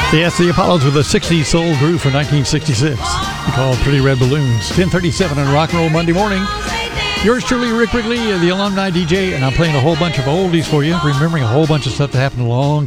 Yes, the Apollos with a 60s soul groove from 1966 called Pretty Red Balloons. 10:37 on Rock and Roll Monday morning. Yours truly, Rick Wrigley, the alumni DJ, and I'm playing a whole bunch of oldies for you, remembering a whole bunch of stuff that happened a long